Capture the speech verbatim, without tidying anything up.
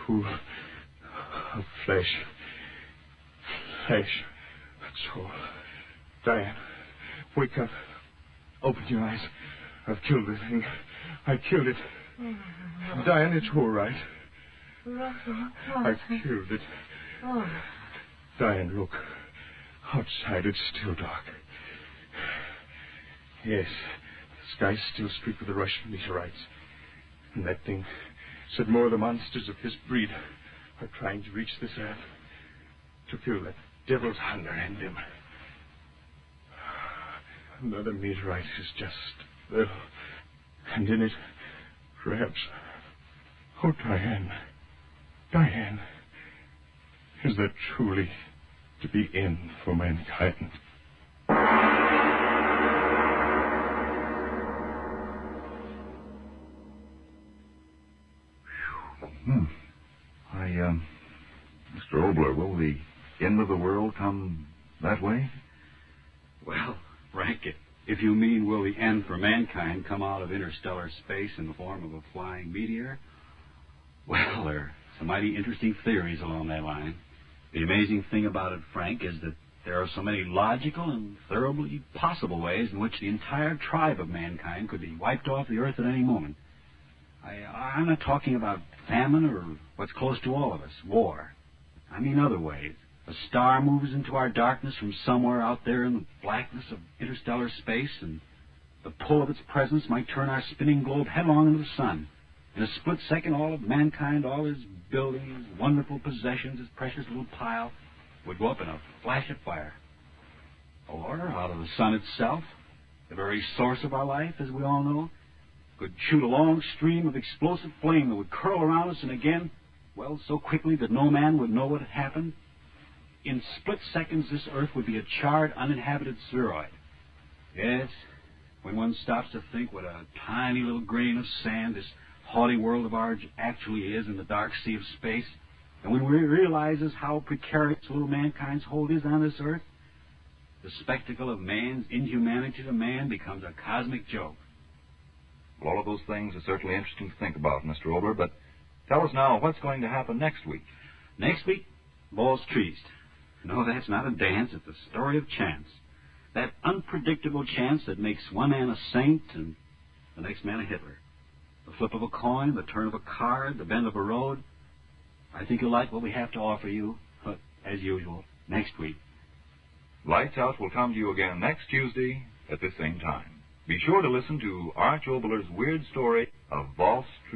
pool of flesh. Flesh. That's all. Diane, wake up. Open your eyes. I've killed the thing. I killed it. Oh, Diane, it's all right. Russell, I've killed it. Oh. Diane, look. Outside it's still dark. Yes, the sky's still streaked with the Russian meteorites. And that thing said more of the monsters of his breed are trying to reach this earth to kill that devil's hunger in them. Another meteorite is just there. And in it, perhaps... Oh, Diane. Diane. Is there truly to be end for mankind? Hmm. I, um... Mister Obler, will the end of the world come that way? Well, Frank, if you mean will the end for mankind come out of interstellar space in the form of a flying meteor, well, there are some mighty interesting theories along that line. The amazing thing about it, Frank, is that there are so many logical and thoroughly possible ways in which the entire tribe of mankind could be wiped off the earth at any moment. I, I'm not talking about famine or what's close to all of us, war. I mean other ways. A star moves into our darkness from somewhere out there in the blackness of interstellar space, and the pull of its presence might turn our spinning globe headlong into the sun. In a split second, all of mankind, all his buildings, wonderful possessions, his precious little pile, would go up in a flash of fire. Or, out of the sun itself, the very source of our life, as we all know, could shoot a long stream of explosive flame that would curl around us, and again, well, so quickly that no man would know what had happened. In split seconds, this earth would be a charred, uninhabited spheroid. Yes, when one stops to think what a tiny little grain of sand this haughty world of ours actually is in the dark sea of space, and when one realizes how precarious little mankind's hold is on this earth, the spectacle of man's inhumanity to man becomes a cosmic joke. Well, all of those things are certainly interesting to think about, Mister Obler, but tell us now what's going to happen next week. Next week, Balls Treist. No, that's not a dance. It's a story of chance. That unpredictable chance that makes one man a saint and the next man a Hitler. The flip of a coin, the turn of a card, the bend of a road. I think you'll like what we have to offer you, but as usual, next week. Lights Out will come to you again next Tuesday at the same time. Be sure to listen to Arch Obler's weird story of Balls Treist.